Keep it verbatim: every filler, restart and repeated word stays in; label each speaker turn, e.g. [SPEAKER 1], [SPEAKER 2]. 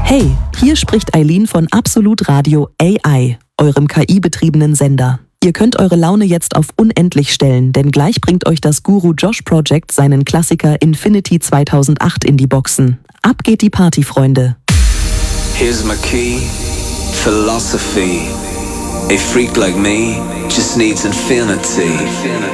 [SPEAKER 1] Hey, hier spricht Eileen von Absolut Radio A I, eurem K I-betriebenen Sender. Ihr könnt eure Laune jetzt auf unendlich stellen, denn gleich bringt euch das Guru Josh Project seinen Klassiker Infinity zweitausendacht in die Boxen. Ab geht die Party, Freunde.
[SPEAKER 2] Here's my key, philosophy. A freak like me just needs infinity.